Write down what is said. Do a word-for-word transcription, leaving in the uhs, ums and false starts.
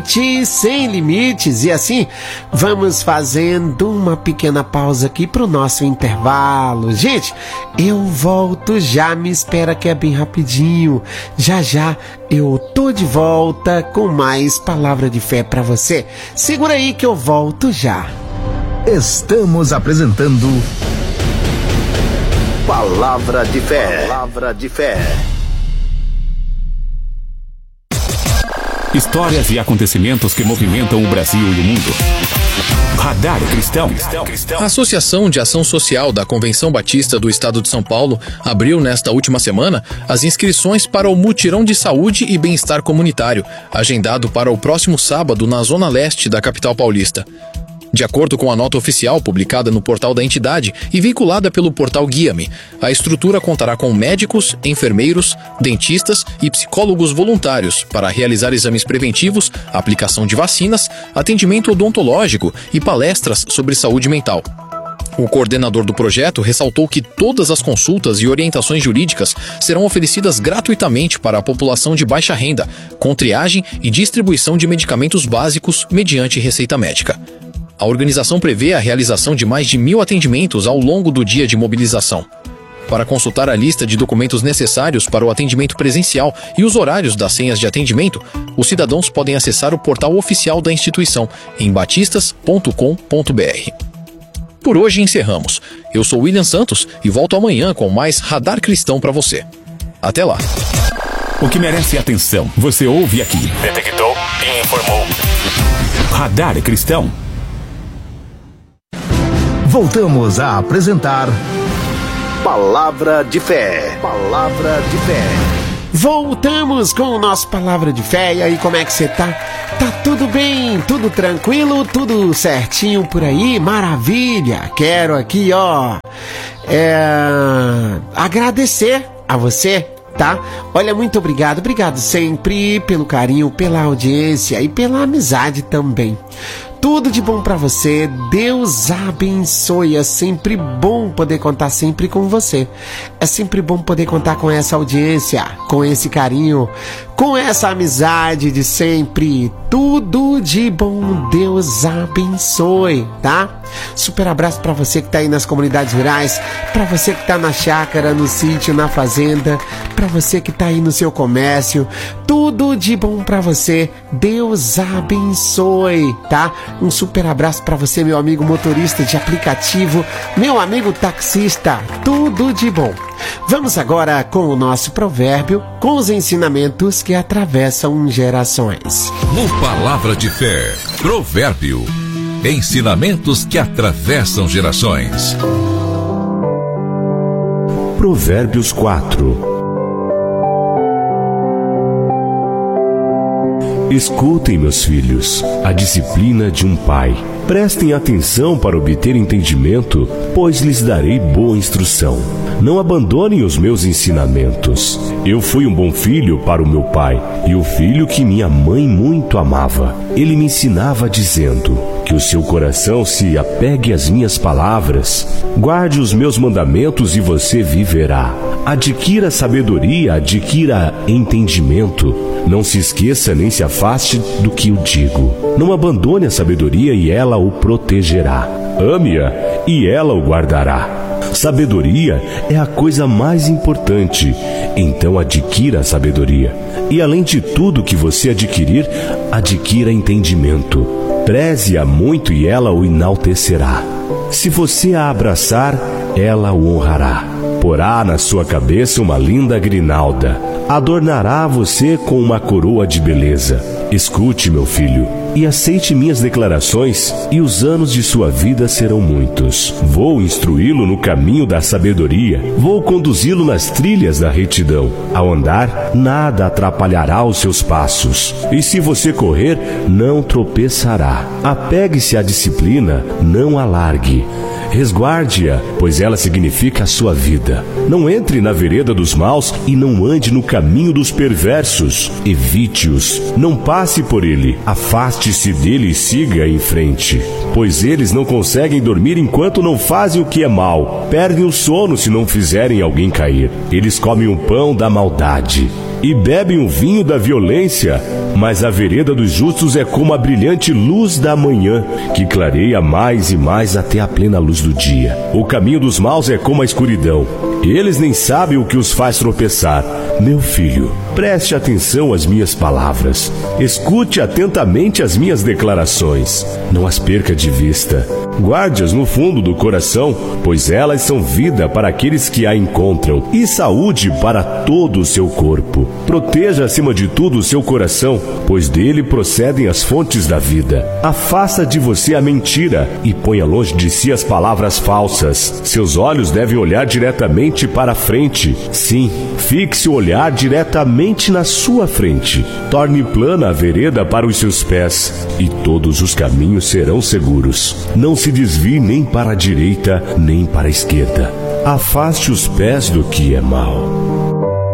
sem limites. E assim, vamos fazendo uma pequena pausa aqui pro nosso intervalo. Gente, eu volto já, me espera que é bem rapidinho. Já já eu tô de volta com mais palavra de fé pra você. Segura aí que eu volto já. Estamos apresentando Palavra de Fé. Palavra de Fé. Histórias e acontecimentos que movimentam o Brasil e o mundo. Radar Cristão. A Associação de Ação Social da Convenção Batista do Estado de São Paulo abriu nesta última semana as inscrições para o Mutirão de Saúde e Bem-Estar Comunitário, agendado para o próximo sábado na Zona Leste da capital paulista. De acordo com a nota oficial publicada no portal da entidade e vinculada pelo portal Guia-me, a estrutura contará com médicos, enfermeiros, dentistas e psicólogos voluntários para realizar exames preventivos, aplicação de vacinas, atendimento odontológico e palestras sobre saúde mental. O coordenador do projeto ressaltou que todas as consultas e orientações jurídicas serão oferecidas gratuitamente para a população de baixa renda, com triagem e distribuição de medicamentos básicos mediante receita médica. A organização prevê a realização de mais de mil atendimentos ao longo do dia de mobilização. Para consultar a lista de documentos necessários para o atendimento presencial e os horários das senhas de atendimento, os cidadãos podem acessar o portal oficial da instituição em batistas ponto com ponto b r. Por hoje encerramos. Eu sou William Santos e volto amanhã com mais Radar Cristão para você. Até lá. O que merece atenção, você ouve aqui. Detectou e informou. Radar Cristão. Voltamos a apresentar Palavra de Fé. Palavra de Fé. Voltamos com o nosso Palavra de Fé. E aí, como é que você tá? Tá tudo bem? Tudo tranquilo? Tudo certinho por aí? Maravilha! Quero aqui, ó, é, agradecer a você, tá? Olha, muito obrigado. Obrigado sempre pelo carinho, pela audiência e pela amizade também. Tudo de bom pra você, Deus abençoe, é sempre bom poder contar sempre com você, é sempre bom poder contar com essa audiência, com esse carinho, com essa amizade de sempre, tudo de bom, Deus abençoe, tá? Super abraço pra você que tá aí nas comunidades rurais, pra você que tá na chácara, no sítio, na fazenda, pra você que tá aí no seu comércio, tudo de bom pra você, Deus abençoe, tá? Um super abraço para você, meu amigo motorista de aplicativo, meu amigo taxista, tudo de bom. Vamos agora com o nosso provérbio, com os ensinamentos que atravessam gerações. No Palavra de Fé, provérbio, ensinamentos que atravessam gerações. Provérbios quatro. Escutem, meus filhos, a disciplina de um pai. Prestem atenção para obter entendimento, pois lhes darei boa instrução. Não abandonem os meus ensinamentos. Eu fui um bom filho para o meu pai, e o filho que minha mãe muito amava. Ele me ensinava dizendo: que o seu coração se apegue às minhas palavras. Guarde os meus mandamentos e você viverá. Adquira sabedoria, adquira entendimento. Não se esqueça nem se afaste do que eu digo. Não abandone a sabedoria e ela o protegerá. Ame-a e ela o guardará. Sabedoria é a coisa mais importante, então adquira a sabedoria. E além de tudo que você adquirir, adquira entendimento. Preze-a muito e ela o enaltecerá. Se você a abraçar, ela o honrará. Porá na sua cabeça uma linda grinalda. Adornará você com uma coroa de beleza. Escute, meu filho, e aceite minhas declarações, e os anos de sua vida serão muitos. Vou instruí-lo no caminho da sabedoria, vou conduzi-lo nas trilhas da retidão. Ao andar, nada atrapalhará os seus passos, e se você correr, não tropeçará. Apegue-se à disciplina, não a largue. Resguarde-a, pois ela significa a sua vida. Não entre na vereda dos maus e não ande no caminho dos perversos. Evite-os, não passe por ele. Afaste-se dele e siga em frente. Pois eles não conseguem dormir enquanto não fazem o que é mal. Perdem o sono se não fizerem alguém cair. Eles comem o pão da maldade e bebem o vinho da violência. mas a vereda dos justos é como a brilhante luz da manhã, que clareia mais e mais até a plena luz do dia. O caminho dos maus é como a escuridão. Eles nem sabem o que os faz tropeçar. Meu filho, preste atenção às minhas palavras. Escute atentamente as minhas declarações. Não as perca de vista. Guarde-as no fundo do coração, pois elas são vida para aqueles que a encontram e saúde para todo o seu corpo. Proteja acima de tudo o seu coração, pois dele procedem as fontes da vida. Afasta de você a mentira e ponha longe de si as palavras falsas. Seus olhos devem olhar diretamente para a frente. Sim, fixe o olhar diretamente na sua frente. Torne plana a vereda para os seus pés, e todos os caminhos serão seguros. Não se desvie nem para a direita, nem para a esquerda. Afaste os pés do que é mal.